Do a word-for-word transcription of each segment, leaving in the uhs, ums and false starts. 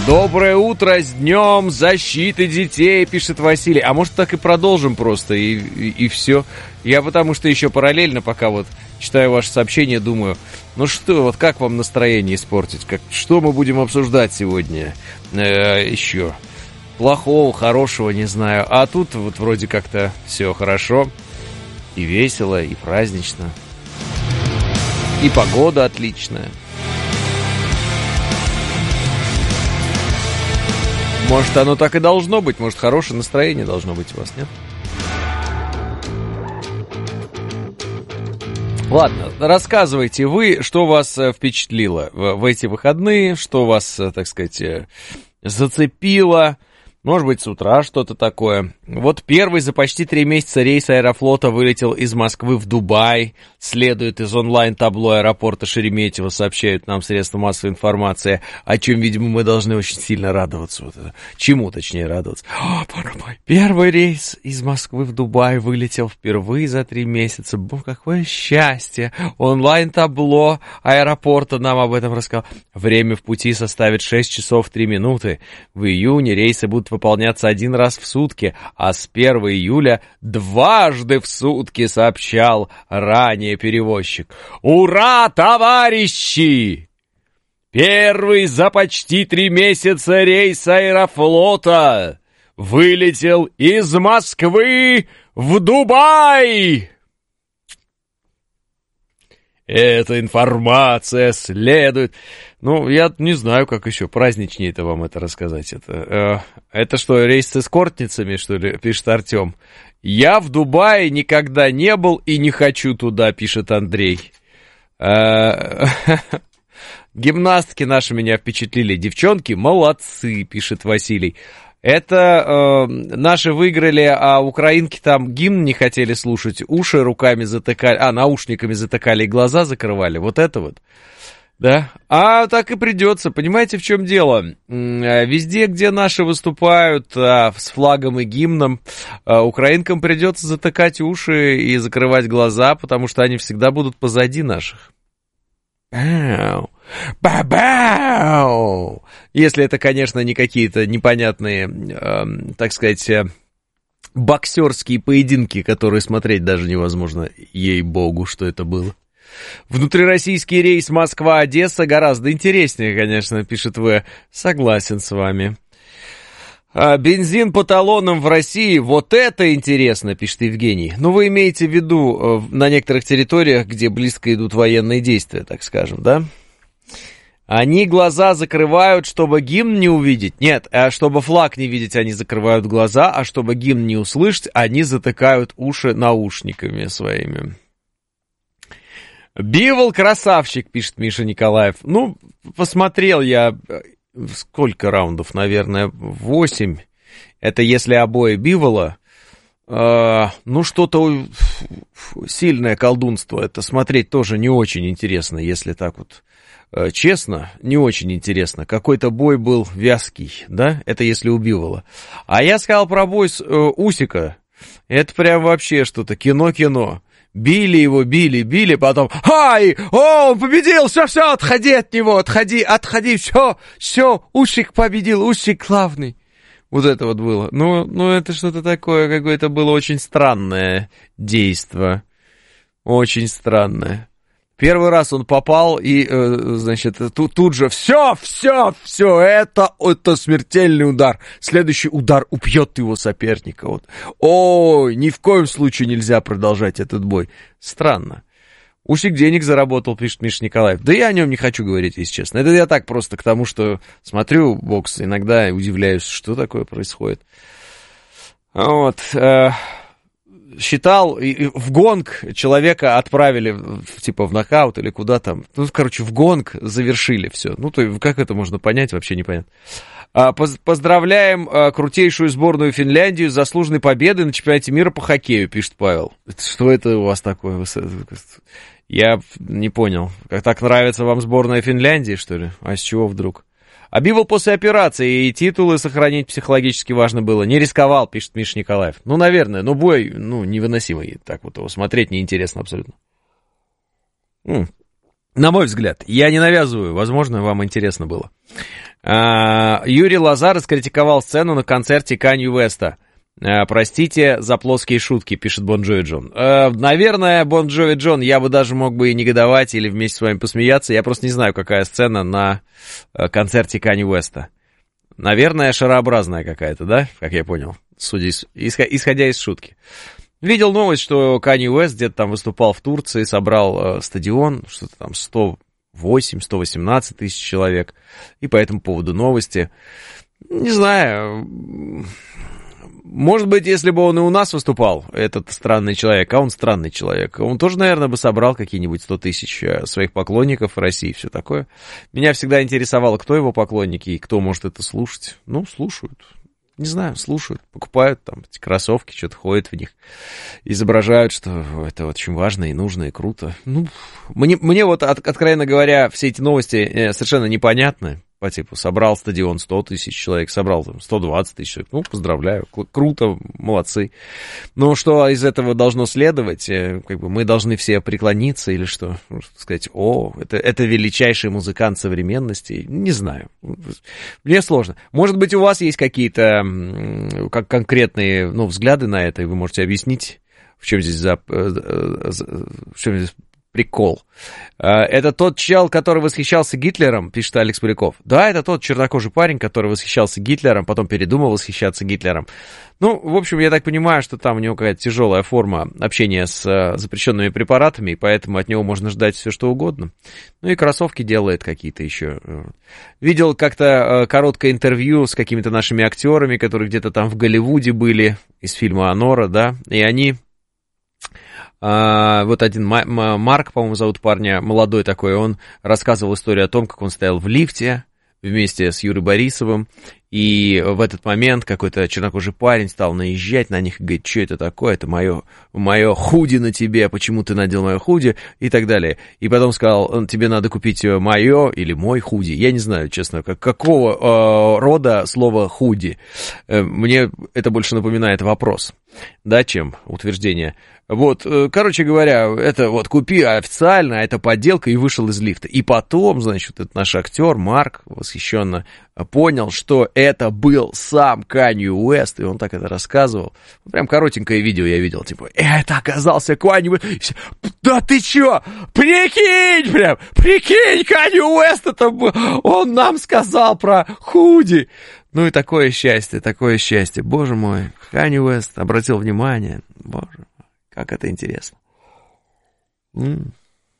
Доброе утро, с днем защиты детей, пишет Василий. А может, так и продолжим просто, и, и, и все. Я потому что еще параллельно, пока вот читаю ваши сообщения, думаю, ну что, вот как вам настроение испортить? Как, что мы будем обсуждать сегодня э, еще? Плохого, хорошего, не знаю. А тут вот вроде как-то все хорошо. И весело, и празднично. И погода отличная. Может, оно так и должно быть. Может, хорошее настроение должно быть у вас, нет? Ладно, рассказывайте вы, что вас впечатлило в, в эти выходные, что вас, так сказать, зацепило. Может быть, с утра что-то такое. Вот первый за почти три месяца рейс Аэрофлота вылетел из Москвы в Дубай. Следует из онлайн-табло аэропорта Шереметьево, сообщают нам средства массовой информации, о чем, видимо, мы должны очень сильно радоваться. Вот это. Чему, точнее, радоваться? О, боже мой. Первый рейс из Москвы в Дубай вылетел впервые за три месяца. Боже, какое счастье. Онлайн-табло аэропорта нам об этом рассказал. Время в пути составит шесть часов три минуты. В июне рейсы будут выполняться один раз в сутки, а с первого июля дважды в сутки, сообщал ранее перевозчик. Ура, товарищи! Первый за почти три месяца рейс Аэрофлота вылетел из Москвы в Дубай! Эта информация следует... Ну, я не знаю, как еще праздничнее-то вам это рассказать. Это, э, это что, рейс с эскортницами, что ли, пишет Артем. Я в Дубае никогда не был и не хочу туда, пишет Андрей. Э, гимнастки наши меня впечатлили. Девчонки молодцы, пишет Василий. Это э, наши выиграли, а украинки там гимн не хотели слушать, уши руками затыкали, а, наушниками затыкали и глаза закрывали. Вот это вот. Да, а так и придется, понимаете, в чем дело? Везде, где наши выступают а, с флагом и гимном, а, украинкам придется затыкать уши и закрывать глаза, потому что они всегда будут позади наших. Бау! Ба-бау! Если это, конечно, не какие-то непонятные, э, так сказать, э, боксерские поединки, которые смотреть даже невозможно, ей-богу, что это было. Внутрироссийский рейс Москва-Одесса гораздо интереснее, конечно, пишет В. Согласен с вами. А, бензин по талонам в России, вот это интересно, пишет Евгений. Ну, вы имеете в виду на некоторых территориях, где близко идут военные действия, так скажем, да? Они глаза закрывают, чтобы гимн не увидеть. Нет, а чтобы флаг не видеть, они закрывают глаза, а чтобы гимн не услышать, они затыкают уши наушниками своими. Бивол красавчик, пишет Миша Николаев. Ну, посмотрел я, сколько раундов, наверное, восемь. Это если обои Бивола. Э, ну, что-то сильное колдунство. Это смотреть тоже не очень интересно, если так вот э, честно, не очень интересно. Какой-то бой был вязкий, да? Это если у Бивола. А я сказал про бой с э, Усика. Это прям вообще что-то кино-кино. Били его, били, били, потом, ай, о, он победил, все, все, отходи от него, отходи, отходи, все, все, Усик победил, Усик главный. Вот это вот было. Ну, ну это что-то такое, какое-то было очень странное действо, очень странное. Первый раз он попал, и, э, значит, тут, тут же все, все, все, это, это смертельный удар. Следующий удар убьет его соперника. Вот. Ой, ни в коем случае нельзя продолжать этот бой. Странно. Усик денег заработал, пишет Миша Николаев. Да я о нем не хочу говорить, если честно. Это я так просто к тому, что смотрю бокс, иногда удивляюсь, что такое происходит. Вот, э, считал, в гонг человека отправили, типа, в нокаут или куда там. Ну, короче, в гонг завершили все. Ну, то как это можно понять, вообще непонятно. Поздравляем крутейшую сборную Финляндию с заслуженной победой на чемпионате мира по хоккею, пишет Павел. Что это у вас такое? Я не понял. Как так нравится вам сборная Финляндии, что ли? А с чего вдруг? А Бивол после операции и титулы сохранить психологически важно было. Не рисковал, пишет Миша Николаев. Ну, наверное, но бой, ну, невыносимый. Так вот его смотреть неинтересно абсолютно. М-м. На мой взгляд, я не навязываю, возможно, вам интересно было. А, Юрий Лоза раскритиковал сцену на концерте Канье Уэста. А, простите за плоские шутки, пишет Бон Джови Джон. А, наверное, Бон Джови Джон, я бы даже мог бы и негодовать или вместе с вами посмеяться. Я просто не знаю, какая сцена на концерте Канье Уэста. Наверное, шарообразная какая-то, да? Как я понял, судя из, исходя из шутки. Видел новость, что Канье Уэст где-то там выступал в Турции, собрал э, стадион, что-то там сто восемь - сто восемнадцать тысяч человек. И по этому поводу новости. Не знаю, может быть, если бы он и у нас выступал, этот странный человек, а он странный человек, он тоже, наверное, бы собрал какие-нибудь сто тысяч своих поклонников в России, все такое. Меня всегда интересовало, кто его поклонники и кто может это слушать. Ну, слушают. Не знаю, слушают, покупают там эти кроссовки, что-то ходят в них, изображают, что это очень важно и нужно, и круто. Ну, мне, мне вот, от, откровенно говоря, все эти новости совершенно непонятны. По типу, собрал стадион сто тысяч человек, собрал там сто двадцать тысяч человек. Ну, поздравляю, круто, молодцы. Но что из этого должно следовать? Как бы мы должны все преклониться или что? Сказать, о, это, это величайший музыкант современности? Не знаю. Мне сложно. Может быть, у вас есть какие-то как конкретные ну, взгляды на это, и вы можете объяснить, в чем здесь, за, в чем здесь прикол. Это тот чел, который восхищался Гитлером, пишет Алекс Поляков. Да, это тот чернокожий парень, который восхищался Гитлером, потом передумал восхищаться Гитлером. Ну, в общем, я так понимаю, что там у него какая-то тяжелая форма общения с запрещенными препаратами, и поэтому от него можно ждать все, что угодно. Ну и кроссовки делает какие-то еще. Видел как-то короткое интервью с какими-то нашими актерами, которые где-то там в Голливуде были, из фильма «Анора», да, и они... Uh, вот один Марк, по-моему, зовут парня, молодой такой, он рассказывал историю о том, как он стоял в лифте вместе с Юрой Борисовым, и в этот момент какой-то чернокожий парень стал наезжать на них и говорит, что это такое, это мое, мое худи на тебе, почему ты надел мое худи, и так далее. И потом сказал, тебе надо купить мое или мой худи. Я не знаю, честно, как, какого э, рода слово худи. Э, мне это больше напоминает вопрос, да, чем утверждение. Вот, короче говоря, это вот купи официально, это подделка, и вышел из лифта. И потом, значит, этот наш актер Марк восхищенно понял, что это был сам Канье Уэст, и он так это рассказывал. Прям коротенькое видео я видел, типа, это оказался Канье Уэст. Да ты чё? Прикинь, прям, прикинь, Канье Уэст, это он нам сказал про худи. Ну и такое счастье, такое счастье. Боже мой, Канье Уэст обратил внимание, боже. Как это интересно. М-м.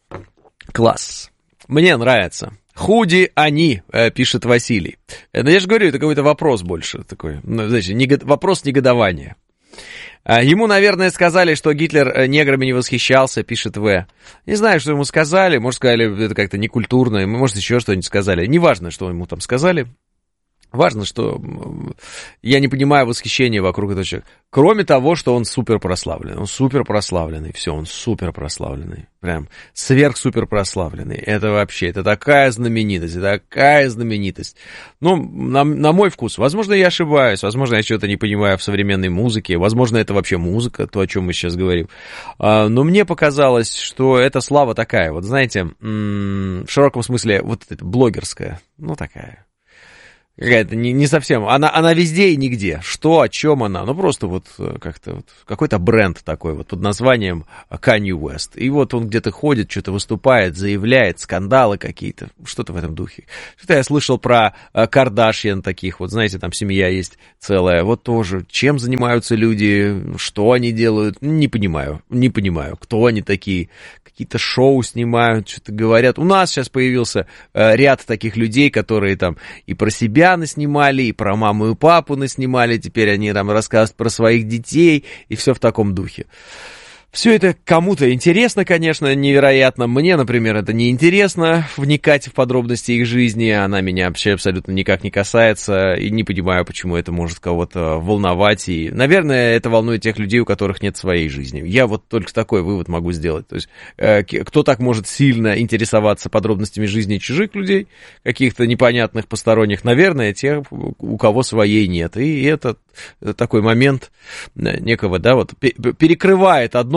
Класс. Мне нравится. Худи они, э, пишет Василий. Но я же говорю, это какой-то вопрос больше такой. Ну, знаете, него- вопрос негодования. А, ему, наверное, сказали, что Гитлер неграми не восхищался, пишет В. Не знаю, что ему сказали. Может, сказали, это как-то некультурно. Может, еще что-нибудь сказали. Неважно, что ему там сказали. Важно, что я не понимаю восхищения вокруг этого человека. Кроме того, что он супер прославленный. Он супер прославленный. Все, он супер прославленный. Прям сверх-супер прославленный. Это вообще, это такая знаменитость, это такая знаменитость. Ну, на, на мой вкус, возможно, я ошибаюсь, возможно, я что-то не понимаю в современной музыке, возможно, это вообще музыка, то, о чем мы сейчас говорим. А, но мне показалось, что эта слава такая, вот знаете, м- в широком смысле, вот эта блогерская, ну, такая. Какая-то не, не совсем, она, она везде и нигде. Что, о чем она? Ну, просто вот как-то вот, какой-то бренд такой вот под названием Канье Уэст. И вот он где-то ходит, что-то выступает, заявляет, скандалы какие-то, что-то в этом духе. Что-то я слышал про Кардашьян таких, вот знаете, там семья есть целая, вот тоже. Чем занимаются люди, что они делают, не понимаю, не понимаю, кто они такие. Какие-то шоу снимают, что-то говорят. У нас сейчас появился ряд таких людей, которые там и про себя наснимали, и про маму и папу наснимали, теперь они там рассказывают про своих детей, и все в таком духе. Все это кому-то интересно, конечно, невероятно. Мне, например, это не интересно вникать в подробности их жизни. Она меня вообще абсолютно никак не касается. И не понимаю, почему это может кого-то волновать. И, наверное, это волнует тех людей, у которых нет своей жизни. Я вот только такой вывод могу сделать. То есть, э, кто так может сильно интересоваться подробностями жизни чужих людей, каких-то непонятных посторонних? Наверное, те, у кого своей нет. И это такой момент некого, да, вот перекрывает одно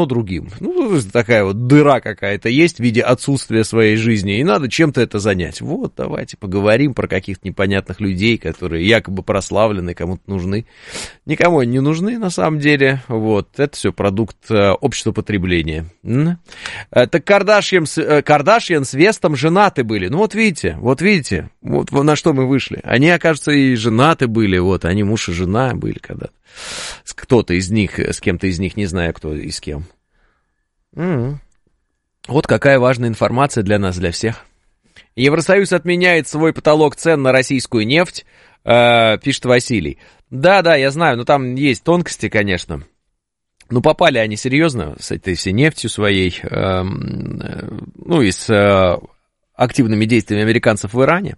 одно другим. Ну, такая вот дыра какая-то есть в виде отсутствия своей жизни, и надо чем-то это занять. Вот, давайте поговорим про каких-то непонятных людей, которые якобы прославлены, кому-то нужны. Никому они не нужны, на самом деле. Вот, это все продукт общества потребления. Так Кардашьян, Кардашьян с Вестом женаты были. Ну, вот видите, вот видите, вот на что мы вышли. Они, окажется, и женаты были, вот, они муж и жена были когда-то. Кто-то из них, с кем-то из них, не знаю, кто и с кем. М-м. Вот какая важная информация для нас, для всех. Евросоюз отменяет свой потолок цен на российскую нефть, э, пишет Василий. Да-да, я знаю, но там есть тонкости, конечно. Ну, попали они серьезно с этой всей нефтью своей, э, э, ну, и с э, активными действиями американцев в Иране.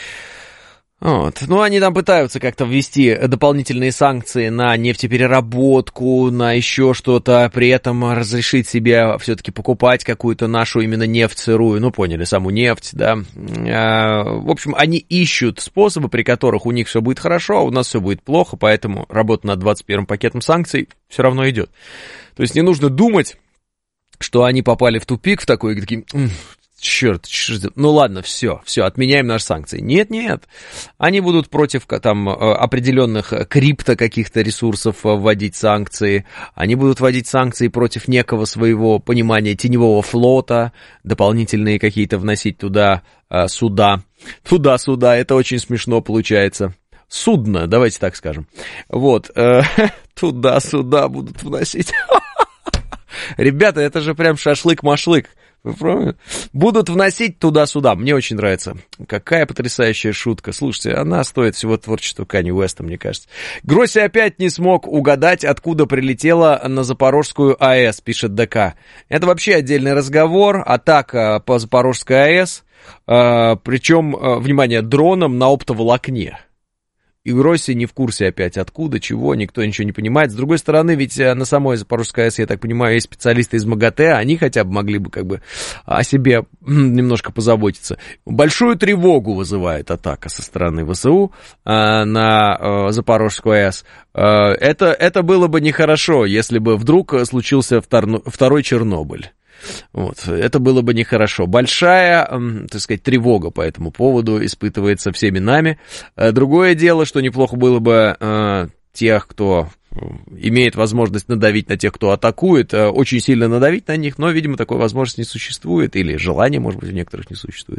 Вот. Ну, они там пытаются как-то ввести дополнительные санкции на нефтепереработку, на еще что-то, при этом разрешить себе все-таки покупать какую-то нашу именно нефть сырую, ну, поняли, саму нефть, да. В общем, они ищут способы, при которых у них все будет хорошо, а у нас все будет плохо, поэтому работа над двадцать первым пакетом санкций все равно идет. То есть не нужно думать, что они попали в тупик в такой, такие... Черт, черт, ну ладно, все, все, отменяем наши санкции. Нет, нет, они будут против там определенных крипто каких-то ресурсов вводить санкции, они будут вводить санкции против некого своего понимания теневого флота, дополнительные какие-то вносить туда суда, туда-сюда, это очень смешно получается. Судно, давайте так скажем. Вот, туда-сюда будут вносить. Ребята, это же прям шашлык-машлык. Будут вносить туда-сюда. Мне очень нравится. Какая потрясающая шутка. Слушайте, она стоит всего творчества Канье Уэста, мне кажется. Гросси опять не смог угадать, откуда прилетела на Запорожскую АЭС, пишет ДК. Это вообще отдельный разговор. Атака по Запорожской АЭС. Причем, внимание, дроном на оптоволокне. И Гросси не в курсе опять откуда, чего, никто ничего не понимает. С другой стороны, ведь на самой Запорожской АЭС, я так понимаю, есть специалисты из МАГАТЭ, они хотя бы могли бы как бы о себе немножко позаботиться. Большую тревогу вызывает атака со стороны ВСУ на Запорожскую АЭС. Это, это было бы нехорошо, если бы вдруг случился втор, второй Чернобыль. Вот, это было бы нехорошо. Большая, так сказать, тревога по этому поводу испытывается всеми нами. Другое дело, что неплохо было бы э, тех, кто имеет возможность надавить на тех, кто атакует, очень сильно надавить на них, но, видимо, такой возможности не существует, или желания, может быть, у некоторых не существует.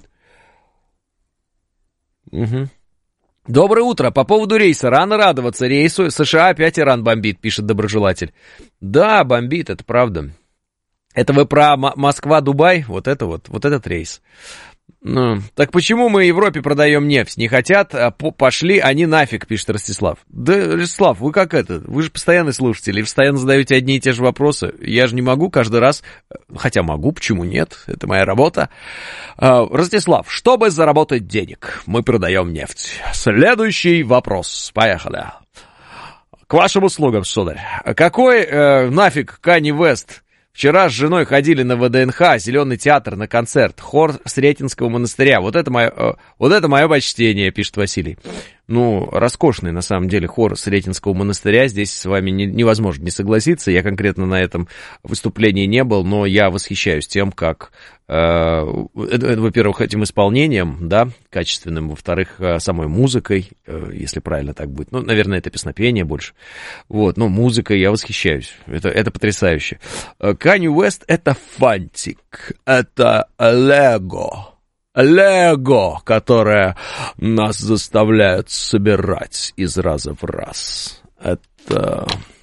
Угу. Доброе утро. По поводу рейса. Рано радоваться рейсу. США опять Иран бомбит, пишет доброжелатель. Да, бомбит, это правда. Это вы про Москва-Дубай? Вот это вот, вот этот рейс. Ну, так почему мы Европе продаем нефть? Не хотят, а пошли они нафиг, пишет Ростислав. Да, Ростислав, вы как это? Вы же постоянный слушатель и постоянно задаете одни и те же вопросы. Я же не могу каждый раз, хотя могу, почему нет? Это моя работа. Ростислав, чтобы заработать денег, мы продаем нефть. Следующий вопрос. Поехали. К вашим услугам, сударь. Какой э, нафиг Канье Уэст? Вчера с женой ходили на ВДНХ, Зеленый театр, на концерт, хор Сретенского монастыря. Вот это мое, вот это мое почтение, пишет Василий. Ну, роскошный, на самом деле, хор Сретенского монастыря. Здесь с вами не, невозможно не согласиться. Я конкретно на этом выступлении не был, но я восхищаюсь тем, как, э, во-первых, этим исполнением, да, качественным, во-вторых, самой музыкой, э, если правильно так будет. Ну, наверное, это песнопение больше. Вот, но музыкой я восхищаюсь. Это, это потрясающе. Канье Уэст — это фантик, это лего. Лего, которое нас заставляют собирать из раза в раз. Это